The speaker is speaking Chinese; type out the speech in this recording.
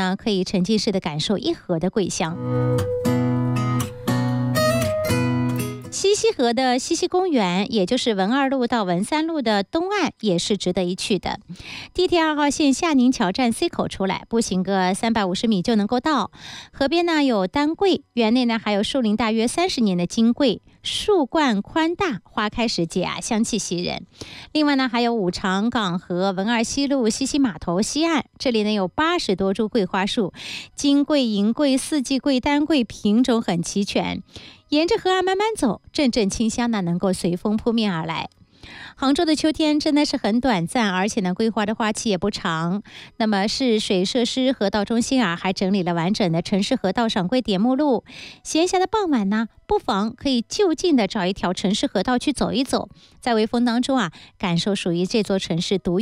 呢，可以沉浸式的感受一河的桂香。西溪河的西溪公园，也就是文二路到文三路的东岸，也是值得一去的。地铁2号线下宁桥站 C 口出来，步行个350米就能够到。河边呢有丹桂，园内呢还有树龄大约30年的金桂，树冠宽大，花开时节啊，香气袭人。另外呢还有五常港和文二西路西溪码头西岸，这里呢有80多株桂花树，金桂、银桂、四季桂、丹桂品种很齐全。沿着河岸慢慢走，阵阵清香呢能够随风扑面而来。杭州的秋天真的是很短暂，而且呢桂花的花期也不长。那么市水设施河道中心还整理了完整的城市河道赏桂点目录。闲暇的傍晚呢，不妨可以就近的找一条城市河道去走一走，在微风当中感受属于这座城市独